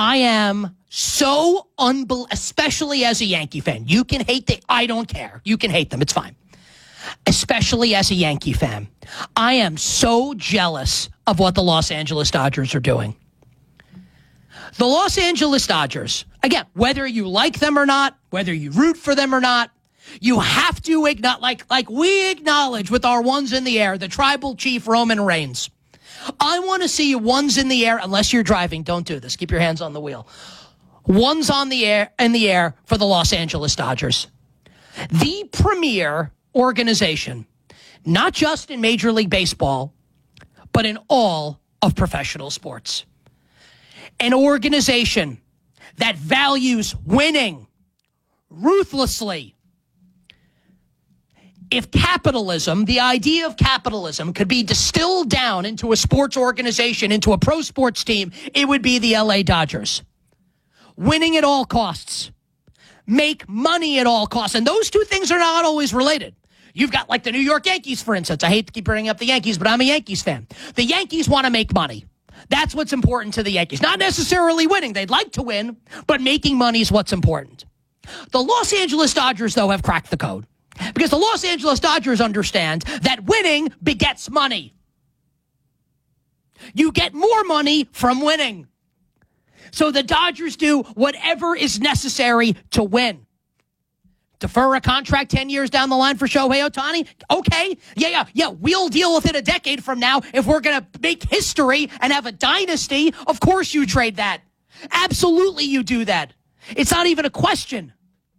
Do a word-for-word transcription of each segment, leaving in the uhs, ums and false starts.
I am so unbelievable, especially as a Yankee fan. You can hate the, I don't care. You can hate them. It's fine. Especially as a Yankee fan. I am so jealous of what the Los Angeles Dodgers are doing. The Los Angeles Dodgers, again, whether you like them or not, whether you root for them or not, you have to acknowledge, like, like we acknowledge with our ones in the air, the tribal chief Roman Reigns. I want to see ones in the air, unless you're driving. Don't do this. Keep your hands on the wheel. Ones on the air, in the air for the Los Angeles Dodgers. The premier organization, not just in Major League Baseball, but in all of professional sports. An organization that values winning ruthlessly. If capitalism, the idea of capitalism, could be distilled down into a sports organization, into a pro sports team, it would be the L A Dodgers. Winning at all costs. Make money at all costs. And those two things are not always related. You've got like the New York Yankees, for instance. I hate to keep bringing up the Yankees, but I'm a Yankees fan. The Yankees want to make money. That's what's important to the Yankees. Not necessarily winning. They'd like to win, but making money is what's important. The Los Angeles Dodgers, though, have cracked the code. Because the Los Angeles Dodgers understand that winning begets money. You get more money from winning. So the Dodgers do whatever is necessary to win. Defer a contract ten years down the line for Shohei Ohtani? Okay. Yeah, yeah, yeah. We'll deal with it a decade from now. If we're going to make history and have a dynasty, of course you trade that. Absolutely you do that. It's not even a question.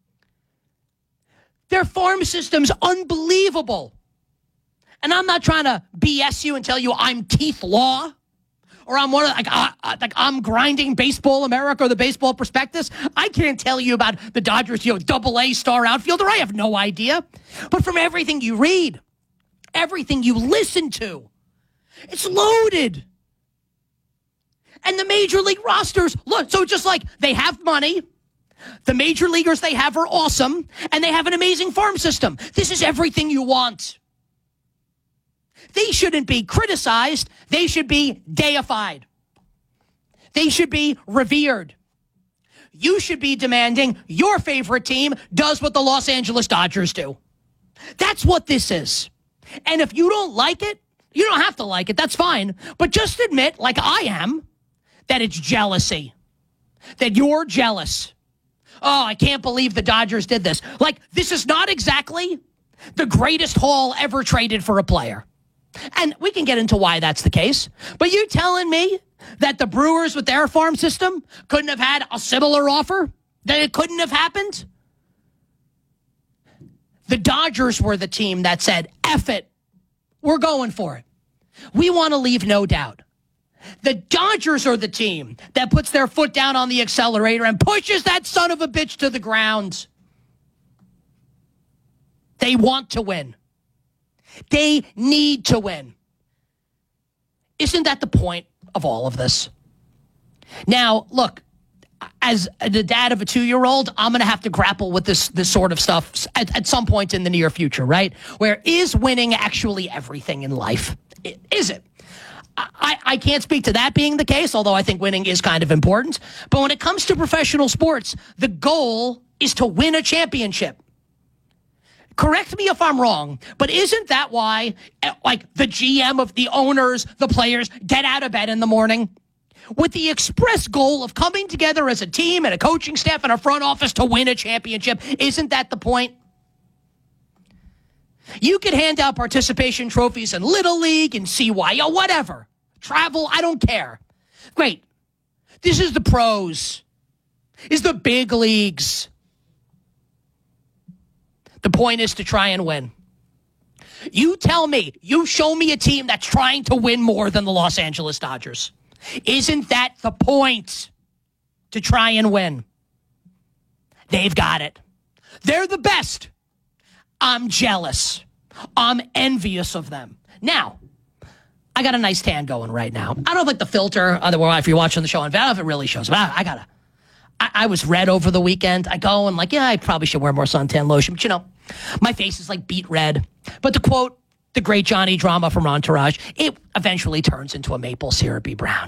Their farm system's unbelievable. And I'm not trying to B S you and tell you I'm Keith Law or I'm one of like, uh, like I'm grinding Baseball America or the Baseball Prospectus. I can't tell you about the Dodgers, you know, double A star outfielder. I have no idea. But from everything you read, everything you listen to, it's loaded. And the major league rosters, look, so just like they have money. The major leaguers they have are awesome, and they have an amazing farm system. This is everything you want. They shouldn't be criticized. They should be deified. They should be revered. You should be demanding your favorite team does what the Los Angeles Dodgers do. That's what this is. And if you don't like it, you don't have to like it. That's fine. But just admit, like I am, that it's jealousy. That you're jealous. Oh, I can't believe the Dodgers did this. Like, this is not exactly the greatest haul ever traded for a player. And we can get into why that's the case. But you telling me that the Brewers with their farm system couldn't have had a similar offer? That it couldn't have happened? The Dodgers were the team that said, F it. We're going for it. We want to leave no doubt. The Dodgers are the team that puts their foot down on the accelerator and pushes that son of a bitch to the ground. They want to win. They need to win. Isn't that the point of all of this? Now, look, as the dad of a two-year-old, I'm going to have to grapple with this, this sort of stuff at, at some point in the near future, right? Where is winning actually everything in life? Is it? I, I can't speak to that being the case, although I think winning is kind of important. But when it comes to professional sports, the goal is to win a championship. Correct me if I'm wrong, but isn't that why, like, the G M of the owners, the players, get out of bed in the morning? With the express goal of coming together as a team and a coaching staff and a front office to win a championship. Isn't that the point? You could hand out participation trophies in Little League and C Y O, whatever. Travel, I don't care. Great. This is the pros. This is the big leagues. The point is to try and win. You tell me, you show me a team that's trying to win more than the Los Angeles Dodgers. Isn't that the point? To try and win. They've got it. They're the best. I'm jealous. I'm envious of them. Now, I got a nice tan going right now. I don't have like the filter, otherwise if you're watching the show on, I don't know if it really shows. But I, I gotta. I, I was red over the weekend. I go and like, yeah, I probably should wear more suntan lotion. But you know, my face is like beet red. But to quote the great Johnny Drama from Entourage, it eventually turns into a maple syrupy brown.